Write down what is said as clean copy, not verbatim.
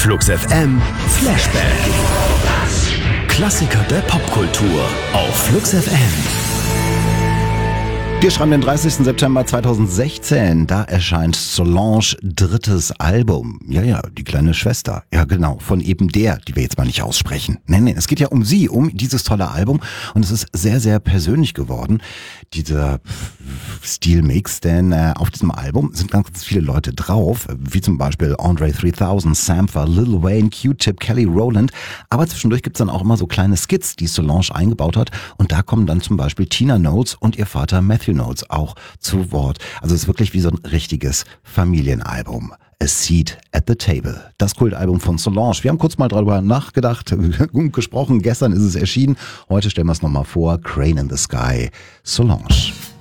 Flux FM Flashback. Klassiker der Popkultur auf Flux FM. Wir schreiben den 30. September 2016. Da erscheint Solange drittes Album. Ja, die kleine Schwester. Ja, genau. Von eben der, die wir jetzt mal nicht aussprechen. Nein, es geht ja um sie, um dieses tolle Album. Und es ist sehr, sehr persönlich geworden, dieser Stilmix. Denn auf diesem Album sind ganz viele Leute drauf. Wie zum Beispiel Andre 3000, Sampha, Lil Wayne, Q-Tip, Kelly Rowland. Aber zwischendurch gibt's dann auch immer so kleine Skits, die Solange eingebaut hat. Und da kommen dann zum Beispiel Tina Notes und ihr Vater Matthew Notes auch zu Wort. Also es ist wirklich wie so ein richtiges Familienalbum. A Seat at the Table, das Kultalbum von Solange. Wir haben kurz mal darüber nachgedacht, gesprochen. Gestern ist es erschienen. Heute stellen wir es nochmal vor. Crane in the Sky, Solange.